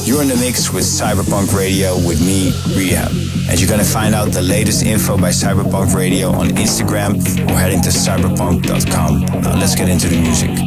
You're in the mix with Cyberpunk Radio with me, Rehab. And you're gonna find out the latest info by Cyberpunk Radio on Instagram or heading to cyberpunk.com. Now let's get into the music.